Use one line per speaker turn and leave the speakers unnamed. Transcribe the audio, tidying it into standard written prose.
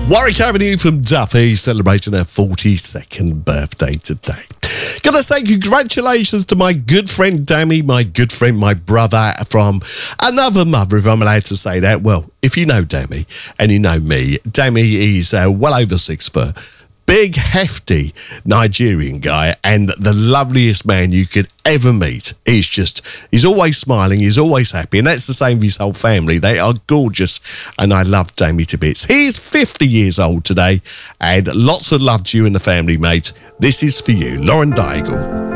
Warwick Avenue from Duffy celebrating her 42nd birthday today. Gotta say congratulations to my good friend Dammy, my good friend, my brother from another mother, if I'm allowed to say that. Well, if you know Dammy and you know me, Dammy is well over 6 foot. Big, hefty Nigerian guy and the loveliest man you could ever meet. He's always smiling, he's always happy, and that's the same with his whole family. They are gorgeous, and I love Dammy to bits. He's 50 years old today, and lots of love to you and the family, mate. This is for you, Lauren Daigle.